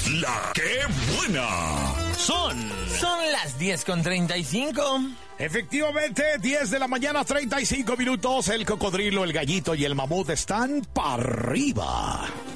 La que buena. Son las 10:35. Efectivamente, 10 de la mañana, 35 minutos. El cocodrilo, el gallito y el mamut están para arriba.